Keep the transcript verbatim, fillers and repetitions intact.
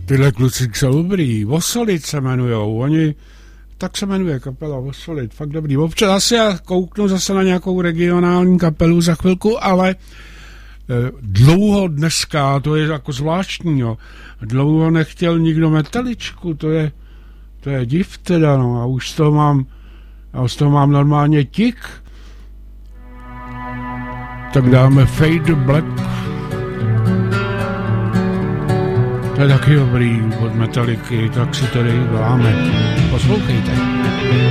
Tyhle kluci jsou dobrý. Vosolit se jmenujou. Oni, tak se jmenuje kapela Vosolit. Fakt dobrý. Občas asi já kouknu zase na nějakou regionální kapelu za chvilku, ale e, dlouho dneska, to je jako zvláštní, jo. Dlouho nechtěl nikdo metaličku, to je, to je div teda, no. A už z toho mám, a z toho mám normálně tik. Tak dáme Fade Black. To je taky dobrý od Metalliky, tak si tady dáme. Poslouchejte.